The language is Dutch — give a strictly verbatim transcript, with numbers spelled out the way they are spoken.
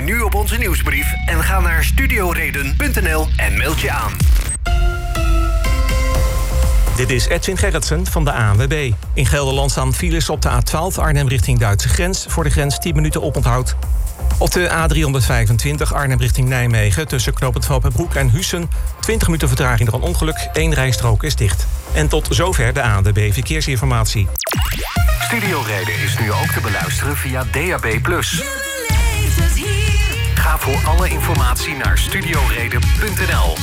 nu op onze nieuwsbrief en ga naar studioreden punt n l en meld je aan. Dit is Edwin Gerritsen van de A N W B. In Gelderland staan files op de A twaalf Arnhem richting Duitse grens. Voor de grens tien minuten oponthoud. Op de A driehonderdvijfentwintig Arnhem richting Nijmegen tussen knooppunt Valpenbroek en Hussen twintig minuten vertraging door een ongeluk. Eén rijstrook is dicht. En tot zover de A N W B Verkeersinformatie. Studioreden is nu ook te beluisteren via D A B plus. Ga voor alle informatie naar studioreden punt n l.